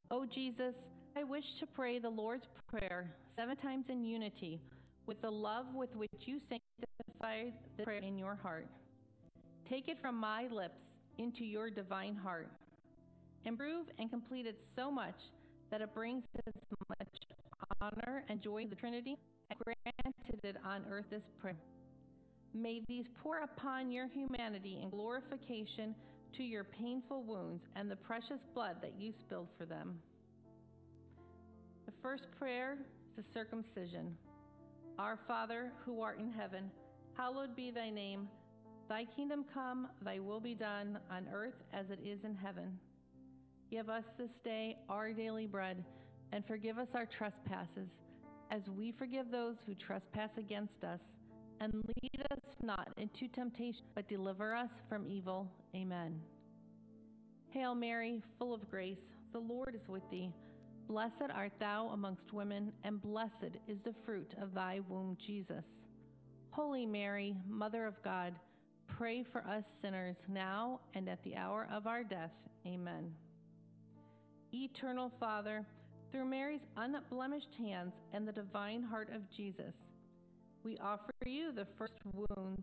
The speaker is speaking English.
O Jesus, I wish to pray the Lord's Prayer 7 times in unity with the love with which you sanctified the prayer in your heart. Take it from my lips into your divine heart. Improve and complete it so much that it brings as much honor and joy to the Trinity and granted it on earth this prayer. May these pour upon your humanity in glorification to your painful wounds and the precious blood that you spilled for them. The first prayer is the circumcision. Our Father, who art in heaven, hallowed be thy name. Thy kingdom come, thy will be done, on earth as it is in heaven. Give us this day our daily bread, and forgive us our trespasses, as we forgive those who trespass against us. And lead us not into temptation, but deliver us from evil. Amen. Hail Mary, full of grace, the Lord is with thee. Blessed art thou amongst women, and blessed is the fruit of thy womb, Jesus. Holy Mary, Mother of God, pray for us sinners now and at the hour of our death. Amen. Eternal Father, through Mary's unblemished hands and the divine heart of Jesus, we offer you the first wounds